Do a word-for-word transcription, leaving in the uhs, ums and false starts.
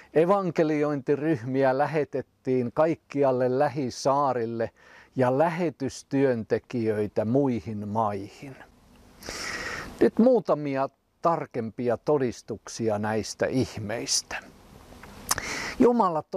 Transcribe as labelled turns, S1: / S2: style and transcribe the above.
S1: Evankeliointiryhmiä lähetettiin kaikkialle lähisaarille ja lähetystyöntekijöitä muihin maihin. Nyt muutamia tarkempia todistuksia näistä ihmeistä. Jumala